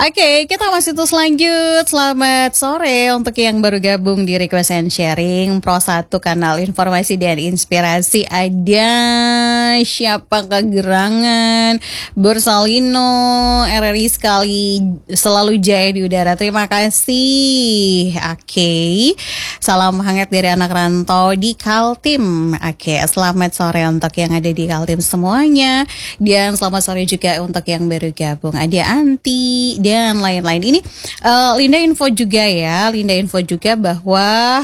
Oke, kita masih terus lanjut. Selamat sore untuk yang baru gabung di Request and Sharing Pro 1 kanal informasi dan inspirasi. Ada siapa kegerangan Borsalino RRI sekali selalu jaya di udara. Terima kasih. Oke, salam hangat dari anak rantau di Kaltim. Oke, selamat sore untuk yang ada di Kaltim semuanya. Dan selamat sore juga untuk yang baru gabung. Ada Anti dan lain-lain. Ini Linda info juga ya, Linda info juga bahwa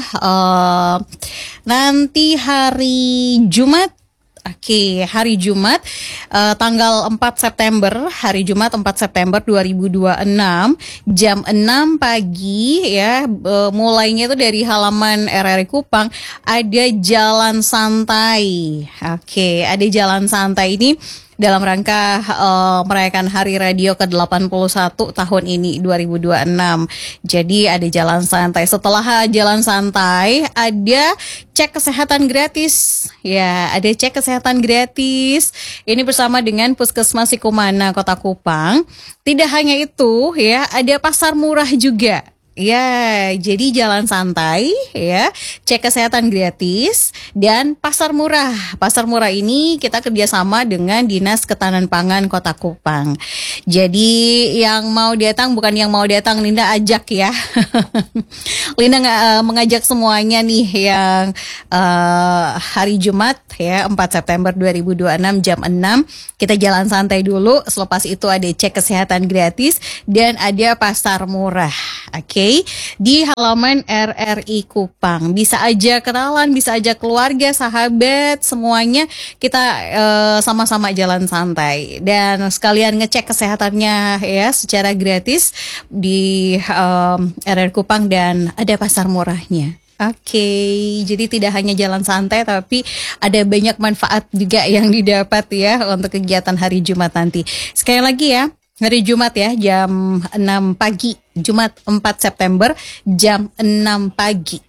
nanti hari Jumat, hari Jumat tanggal 4 September, hari Jumat 4 September 2026 jam 6 pagi ya, mulainya itu dari halaman RRI Kupang ada jalan santai. Ada jalan santai ini dalam rangka merayakan Hari Radio ke-81 tahun ini 2026. Jadi ada jalan santai. Setelah jalan santai ada cek kesehatan gratis. Ya, ada cek kesehatan gratis. Ini bersama dengan Puskesmas Sikumana Kota Kupang. Tidak hanya itu ya, ada pasar murah juga. Ya, jadi jalan santai ya, cek kesehatan gratis dan pasar murah. Pasar murah ini kita kerjasama dengan Dinas Ketahanan Pangan Kota Kupang. Jadi yang mau datang, bukan yang mau datang, Linda ajak ya. Linda mengajak semuanya nih yang hari Jumat ya 4 September 2026 jam 6 kita jalan santai dulu. Selepas itu ada cek kesehatan gratis dan ada pasar murah. Di halaman RRI Kupang. Bisa aja kenalan, bisa aja keluarga, sahabat, semuanya kita sama-sama jalan santai dan sekalian ngecek kesehatannya ya secara gratis di RRI Kupang dan ada pasar murahnya. Jadi tidak hanya jalan santai tapi ada banyak manfaat juga yang didapat ya untuk kegiatan hari Jumat nanti. Sekali lagi ya, hari Jumat ya jam 6 pagi, Jumat 4 September jam 6 pagi.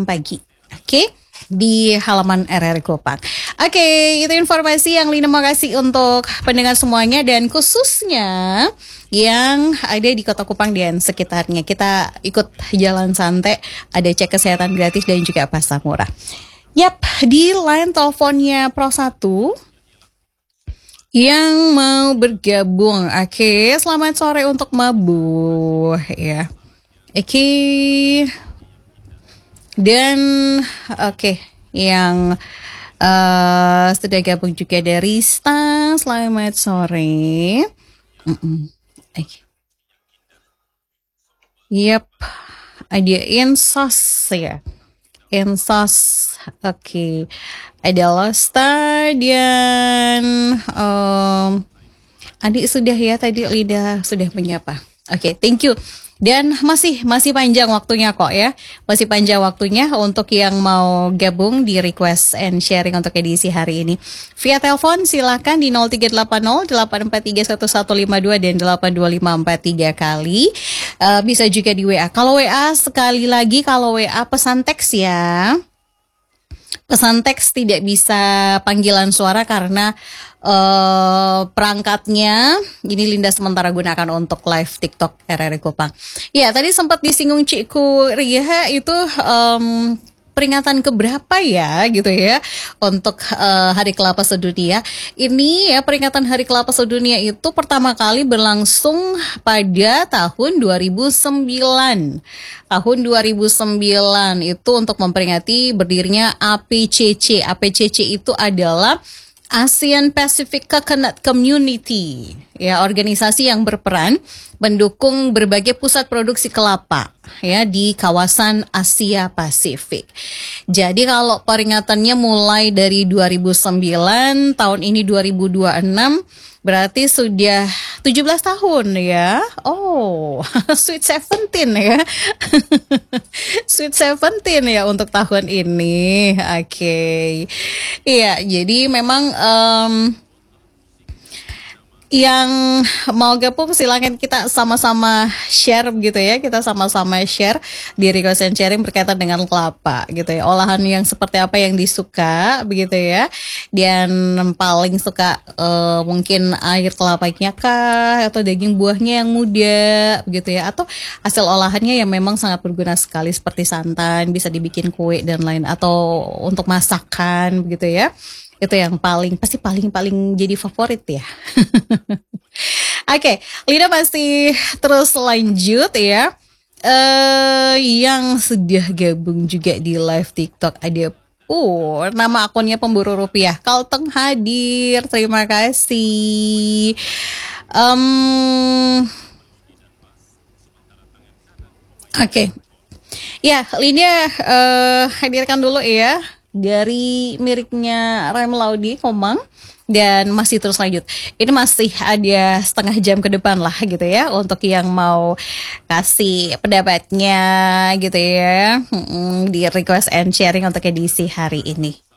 Di halaman RRI Kupang. Itu informasi yang Lina mau kasih untuk pendengar semuanya dan khususnya yang ada di Kota Kupang dan sekitarnya. Kita ikut jalan santai, ada cek kesehatan gratis dan juga pasar murah. Di line teleponnya Pro 1 yang mau bergabung. Selamat sore untuk Mabu ya. Dan yang sudah gabung juga dari Rista. Selamat sore. Ada Insos ya. Insos. Ada Losta dan Adik sudah ya tadi, Lida sudah menyapa. Thank you. Dan masih panjang waktunya kok ya. Masih panjang waktunya untuk yang mau gabung di Request and Sharing untuk edisi hari ini. Via telepon silakan di 0380 843 1152 dan 82543 kali. Bisa juga di WA. Kalau WA sekali lagi, kalau WA pesan teks ya. Pesan teks tidak bisa panggilan suara karena perangkatnya ini Linda sementara gunakan untuk live TikTok RRI Kupang. Ya, tadi sempat disinggung Cikku Ria itu peringatan keberapa ya gitu ya untuk Hari Kelapa Sedunia. Ini ya peringatan Hari Kelapa Sedunia itu pertama kali berlangsung pada tahun 2009. Tahun 2009 itu untuk memperingati berdirinya APCC. APCC itu adalah ASEAN Pacific Coconut Community, ya, organisasi yang berperan mendukung berbagai pusat produksi kelapa ya di kawasan Asia Pasifik. Jadi kalau peringatannya mulai dari 2009, tahun ini 2026, berarti sudah 17 tahun ya. Sweet 17 ya. Sweet 17 ya untuk tahun ini. Iya, jadi memang Yang mau gabung silakan kita sama-sama share gitu ya. Kita sama-sama share di request and sharing berkaitan dengan kelapa gitu ya. Olahan yang seperti apa yang disuka begitu ya. Dan paling suka mungkin air kelapanya kah atau daging buahnya yang muda begitu ya. Atau hasil olahannya yang memang sangat berguna sekali seperti santan, bisa dibikin kue dan lain atau untuk masakan begitu ya. Itu yang pasti paling jadi favorit ya. Oke, Lina masih terus lanjut ya. Yang sudah gabung juga di live TikTok ada nama akunnya pemburu rupiah. Kalteng hadir, terima kasih. Oke, ya Lina hadirkan dulu ya dari miriknya Rem Laudi Komang dan masih terus lanjut. Ini masih ada setengah jam ke depan lah gitu ya untuk yang mau kasih pendapatnya gitu ya di request and sharing untuk edisi hari ini.